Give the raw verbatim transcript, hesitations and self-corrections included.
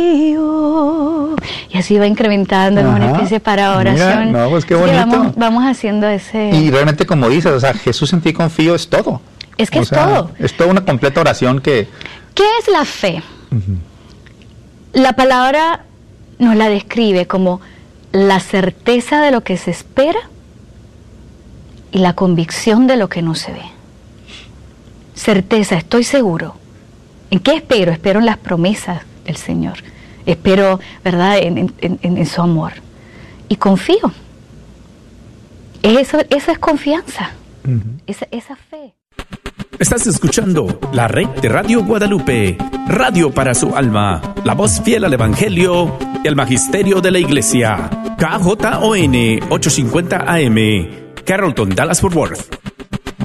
Y así va incrementando como una especie para oración. Mira, no, pues qué bonito. Vamos, vamos haciendo ese... Y realmente, como dices, o sea, Jesús en ti confío es todo. Es que o es sea, todo. Es toda una completa oración que... ¿Qué es la fe? Uh-huh. La palabra nos la describe como la certeza de lo que se espera y la convicción de lo que no se ve. Certeza, estoy seguro. ¿En qué espero? Espero en las promesas del Señor. Espero, ¿verdad?, en, en, en, en su amor. Y confío. Eso, eso es confianza. Uh-huh. Esa, esa fe. Estás escuchando la red de Radio Guadalupe, radio para su alma, la voz fiel al Evangelio y al Magisterio de la Iglesia. K J O N ochocientos cincuenta A M, Carrollton, Dallas, Fort Worth.